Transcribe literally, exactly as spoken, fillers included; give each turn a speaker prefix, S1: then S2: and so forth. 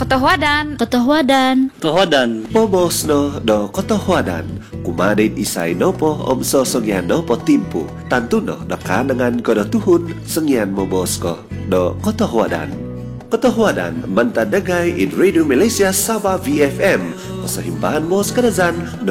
S1: Ketohuadan.
S2: Ketohuadan.
S3: Tohodan.
S4: Momos no do kotohuadan. Kumadin isay nopo om so songyan nopo timpu. Tantu no nakanangan ko do tuhun sengyan mo bosko do kotohuadan. Kotohuadan mantadagay in Radio Malaysia Sabah V F M. Masahimbahan mo kadazan no